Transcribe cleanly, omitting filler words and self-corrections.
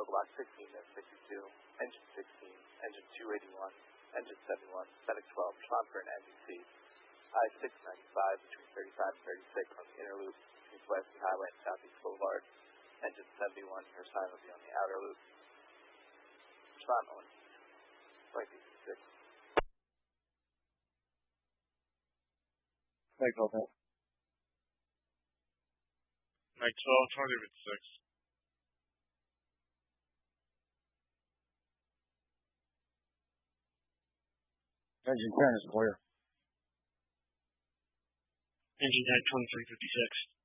Block 16 and 62, Engine 16, Engine 281, Engine 71, Medic 12, transfer and NBC, I-695 between 35 and 36 on the inner loop, between Pulaski Highway and Southeast Boulevard, Engine 71, your sign will be on the outer loop. Respond on 26. Mike 12. Mike 12, target at 6. Engine 10 is clear. Engine 10, 2356.